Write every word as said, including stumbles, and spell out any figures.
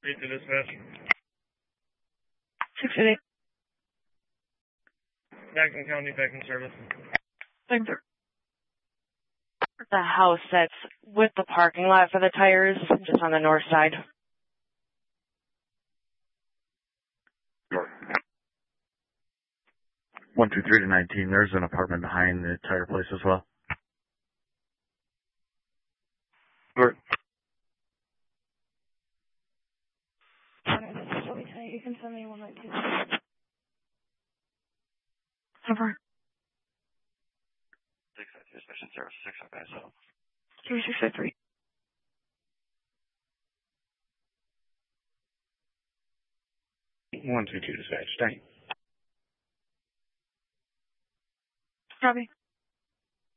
Read to dispatch. six eight eight. Jackson County, back in service. Thank you. The house that's with the parking lot for the tires, just on the north side. one two three to nineteen, there's an apartment behind the tire place as well. Or You can send me one right too. Over. six five two, Station Service, six five five, so. Three six five three. one two two dispatch, thank you. Copy.